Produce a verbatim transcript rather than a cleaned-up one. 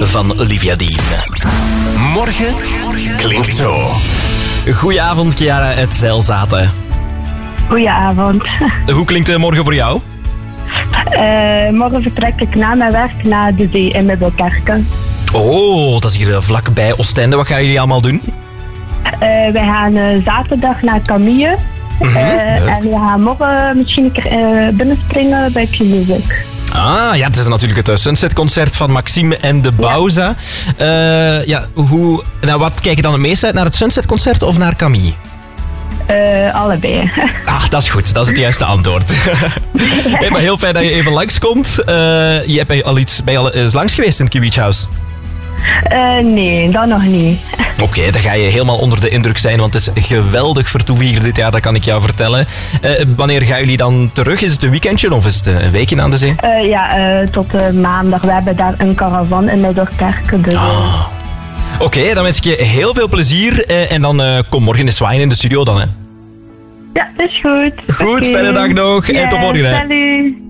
van Olivia Dean. Morgen klinkt zo. Goedenavond, Chiara uit Zelzaten. Goedenavond. Hoe klinkt het morgen voor jou? Uh, morgen vertrek ik na mijn werk naar de zee in Middelkerken. Oh, dat is hier vlakbij Oostende. Wat gaan jullie allemaal doen? Uh, wij gaan uh, zaterdag naar Camille. Uh, mm-hmm. En we gaan morgen misschien een keer uh, binnenspringen bij Q-Music. Ah, ja, het is natuurlijk het Sunset-concert van Maxime en de Bauza. Ja. Uh, ja, hoe, nou, wat kijk je dan het meest uit? Naar het Sunset-concert of naar Camille? Uh, allebei. Ah, dat is goed. Dat is het juiste antwoord. Hey, maar heel fijn dat je even langskomt. Uh, je bent al iets, ben je al eens langs geweest in het Q-Beach House? Uh, nee, dat nog niet. Oké, okay, dan ga je helemaal onder de indruk zijn, want het is een geweldig vertoef hier dit jaar, dat kan ik jou vertellen. Uh, wanneer gaan jullie dan terug? Is het een weekendje of is het een weekje aan de zee? Uh, ja, uh, tot uh, maandag. We hebben daar een caravan in Middelkerken. Dus, oh. Oké, okay, dan wens ik je heel veel plezier uh, en dan uh, kom morgen eens zwaaien in de studio dan, hè. Ja, dat is goed. Goed, okay. Fijne dag nog ja, en tot morgen. Salut.